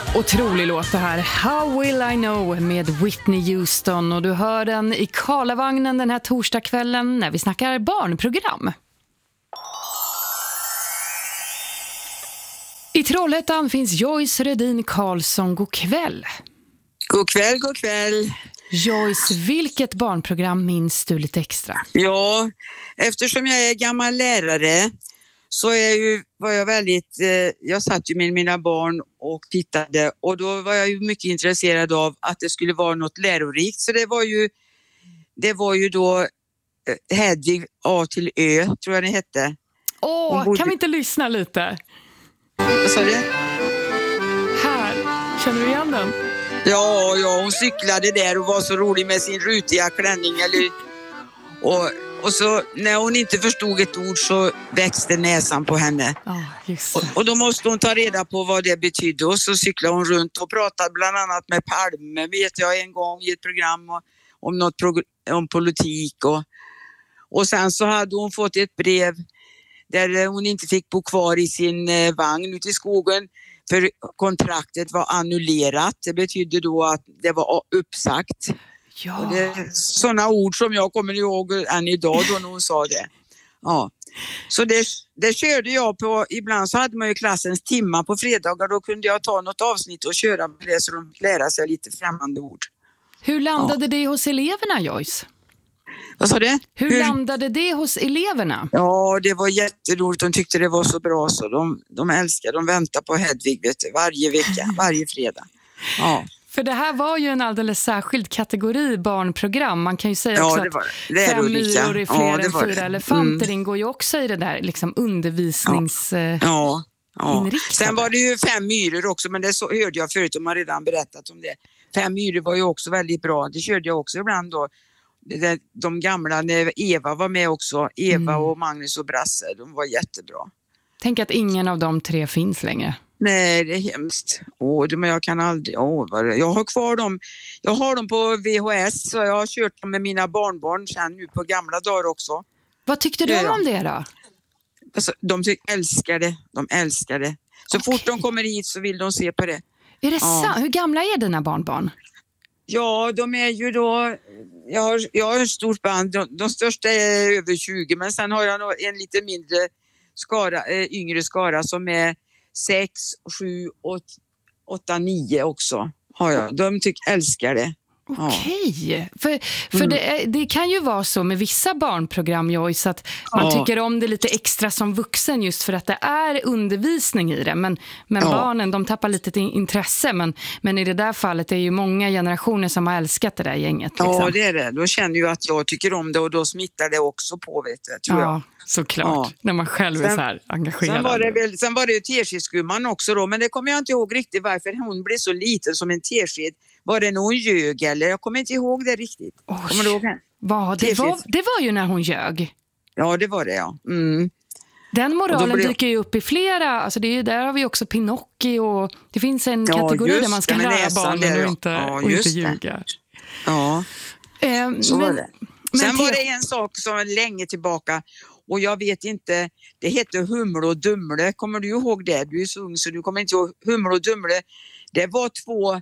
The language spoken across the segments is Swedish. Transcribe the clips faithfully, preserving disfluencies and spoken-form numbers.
Otrolig låt det här. How will I know med Whitney Houston. Och du hör den i Karlavagnen den här torsdagskvällen när vi snackar barnprogram. I Trollhättan finns Joyce Redin Karlsson. God kväll. God kväll, god kväll. Joyce, vilket barnprogram minns du lite extra? Ja, eftersom jag är gammal lärare så är ju, var jag väldigt, eh, jag satt ju med mina barn och tittade och då var jag ju mycket intresserad av att det skulle vara något lärorikt. Så det var ju, det var ju då eh, Hedvig A till Ö, tror jag det hette. Åh, bodde... kan vi inte lyssna lite? Vad sa du? Här, känner du igen den? Ja, ja, hon cyklade där och var så rolig med sin rutiga klänning. Eller, och, och så när hon inte förstod ett ord så växte näsan på henne. Oh, just och, och då måste hon ta reda på vad det betydde. Och så cyklade hon runt och pratade bland annat med Palme, vet jag, en gång i ett program och, om något prog- om politik. Och, och sen så hade hon fått ett brev där hon inte fick bo kvar i sin eh, vagn ute i skogen. För kontraktet var annullerat. Det betydde då att det var uppsagt. Ja. Och det är sådana ord som jag kommer ihåg än idag då när hon sa det. Ja. Så det, det körde jag på. Ibland så hade man ju klassens timmar på fredagar. Då kunde jag ta något avsnitt och köra med det så de lära sig lite främmande ord. Hur landade ja. det hos eleverna, Joyce? Vad sa du? Hur, Hur landade det hos eleverna? Ja, det var jätteroligt. De tyckte det var så bra så de, de älskade. De väntade på Hedvig, vet du, varje vecka, varje fredag. Ja. För det här var ju en alldeles särskild kategori barnprogram. Man kan ju säga ja, också det var det. att fem myror är fler ja, än fyra det. elefanter mm. ingår ju också i det där liksom undervisnings... Ja. Ja. Ja. Inriktade. Sen var det ju fem myror också, men det så, hörde jag förut, de har redan berättat om det. Fem myror var ju också väldigt bra. Det körde jag också ibland då. De gamla, när Eva var med också, Eva mm. och Magnus och Brasse, de var jättebra. Tänk att ingen av de tre finns längre. Nej, det är hemskt. Åh, men jag kan aldrig, åh, jag har kvar dem, jag har dem på V H S så jag har kört dem med mina barnbarn sen nu på gamla dagar också. Vad tyckte du ja. om det då? Alltså, de älskar det, de älskar det. Så okay. fort de kommer hit så vill de se på det. Är det ja. sant? Hur gamla är dina barnbarn? Ja, de är ju då, jag har, jag har ett stort band, de, de största är över tjugo men sen har jag en lite mindre skara, äh, yngre skara som är sex, sju, åtta, nio också har jag. De tycker älskar det. Okej, okay. för, för mm. det, det kan ju vara så med vissa barnprogram, Joyce, att man ja. tycker om det lite extra som vuxen just för att det är undervisning i det. Men, men ja. barnen, de tappar lite intresse. Men, men i det där fallet är ju många generationer som har älskat det där gänget. Liksom. Ja, det är det. Då känner jag att jag tycker om det och då smittar det också på, vet du, tror ja, jag. Såklart. Ja. När man själv sen, är så här engagerad. Sen var det, väl, sen var det ju teskedsgumman också då, men det kommer jag inte ihåg riktigt varför hon blev så liten som en tesked. Var det när hon ljög eller? Jag kommer inte ihåg det riktigt. Kommer du ihåg det? Va, det, var, det var ju när hon ljög. Ja, det var det, ja. Mm. Den moralen blev... dyker ju upp i flera, alltså det är, där har vi också Pinocchio och det finns en ja, kategori där man ska lära barnen där, och inte, ja, och inte ljuga. Det. Ja, eh, så men, var det. Men Sen te- var det en sak som var länge tillbaka och jag vet inte, det heter Humle och Dumle. Kommer du ihåg det? Du är så ung så du kommer inte ihåg Humle och Dumle. Det var två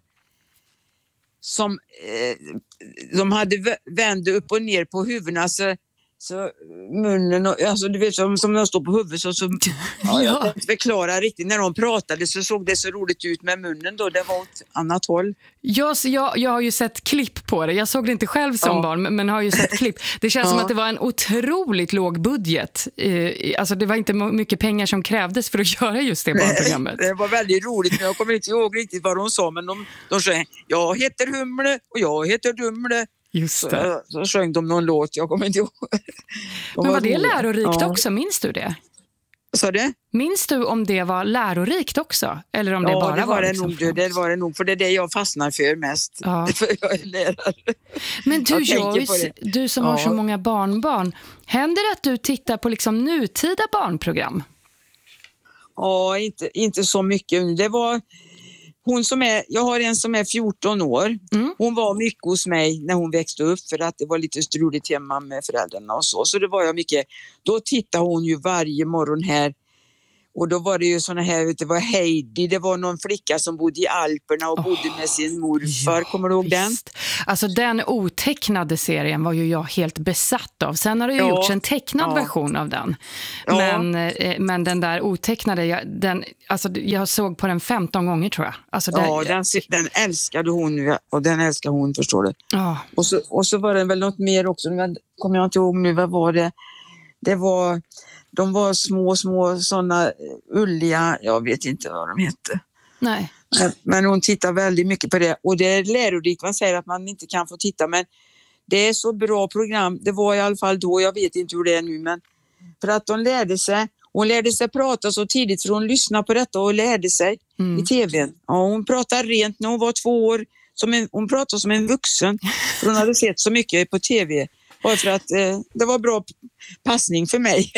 som eh, de hade vände upp och ner på huvudena så, så munnen och, alltså du vet som, som de står på huvudet så, så ja, jag kan inte förklara riktigt när de pratade så såg det så roligt ut med munnen då, det var åt annat håll. Ja, så jag, jag har ju sett klipp på det. Jag såg det inte själv som ja. barn men, men har ju sett klipp. Det känns ja. som att det var en otroligt låg budget. Eh, alltså det var inte mycket pengar som krävdes för att göra just det barnprogrammet. Nej, det var väldigt roligt men jag kommer inte ihåg riktigt vad de sa men de, de sa jag heter Humle och jag heter Dumle. Just det. Så, så sjöng de någon låt, jag kommer inte ihåg. De men var, var det roliga. lärorikt ja. också, minns du det? Så det? Minns du om det var lärorikt också? Eller om det ja, bara det var, var det liksom nog, det var det nog, för det är det jag fastnar för mest. Ja. För jag är lärare. Men du Joyce, du som ja. har så många barnbarn, händer det att du tittar på liksom nutida barnprogram? Ja, inte, inte så mycket. Det var hon som är, jag har en som är fjorton år. Mm. Hon var mycket hos mig när hon växte upp för att det var lite struligt hemma med föräldrarna och så. Så det var jag mycket. Då tittade hon ju varje morgon här. Och då var det ju såna här, det var Heidi, det var någon flicka som bodde i Alperna och oh, bodde med sin morfar. Ja, kommer du ihåg visst. den? Alltså den otecknade serien var ju jag helt besatt av. Sen har det ju ja. gjorts en tecknad ja. version av den. Ja. Men, eh, men den där otecknade, jag, den, alltså, jag såg på den femton gånger tror jag. Alltså, ja, den, den, den älskade hon och den älskar hon, förstår du. Ja. Och, så, och så var det väl något mer också, men kommer jag inte ihåg nu, vad var det? Det var... De var små, små sådana ulliga, jag vet inte vad de hette. Nej. Men, men hon tittar väldigt mycket på det. Och det är lärorikt, man säger att man inte kan få titta, men det är så bra program. Det var i alla fall då, jag vet inte hur det är nu, men för att de lärde sig, hon lärde sig prata så tidigt för hon lyssnade på detta och lärde sig mm. i tvn. Ja, hon pratade rent när hon var två år, som en, hon pratade som en vuxen, för hon hade sett så mycket på tv. Bara för att eh, det var bra passning för mig.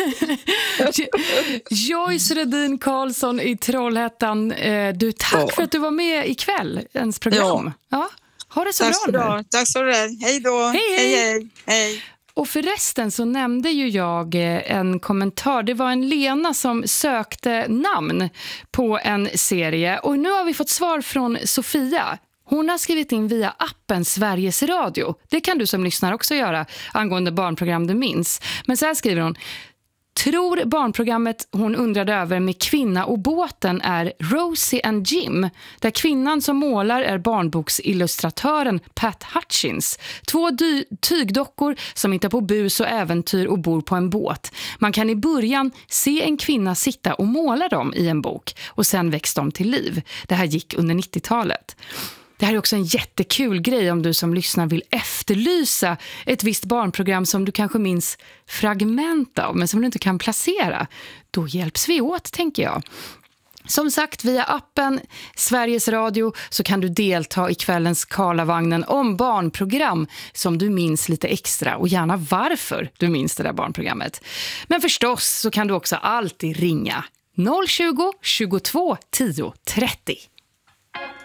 Joyce Redin Karlsson i Trollhättan. Eh, du, tack ja. för att du var med ikväll, ens program. Ja. Ja. Ha det så tack bra nu. Tack så mycket. Hej då. Hej, hej. hej, hej. hej. Och förresten så nämnde ju jag en kommentar. Det var en Lena som sökte namn på en serie. Och nu har vi fått svar från Sofia. Hon har skrivit in via appen Sveriges Radio. Det kan du som lyssnar också göra angående barnprogram du minns. Men så här skriver hon. Tror barnprogrammet hon undrade över med Kvinna och båten är Rosie and Jim, där kvinnan som målar är barnboksillustratören Pat Hutchins. Två dy- tygdockor som hittar på bus och äventyr och bor på en båt. Man kan i början se en kvinna sitta och måla dem i en bok och sen väcks de till liv. Det här gick under nittiotalet. Det här är också en jättekul grej om du som lyssnar vill efterlysa ett visst barnprogram som du kanske minns fragment av men som du inte kan placera. Då hjälps vi åt, tänker jag. Som sagt, via appen Sveriges Radio så kan du delta i kvällens Karlavagnen om barnprogram som du minns lite extra och gärna varför du minns det där barnprogrammet. Men förstås så kan du också alltid ringa noll tjugo, tjugotvå, tio, trettio.